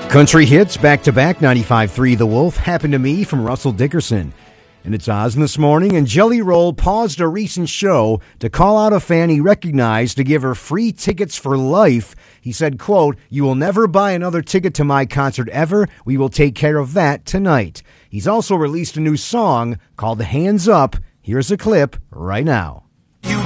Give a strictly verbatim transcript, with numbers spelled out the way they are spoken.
Country hits back-to-back, ninety-five point three The Wolf, Happened to Me from Russell Dickerson. And it's Oz this morning, and Jelly Roll paused a recent show to call out a fan he recognized to give her free tickets for life. He said, quote, "You will never buy another ticket to my concert ever. We will take care of that tonight." He's also released a new song called Hands Up. Here's a clip right now.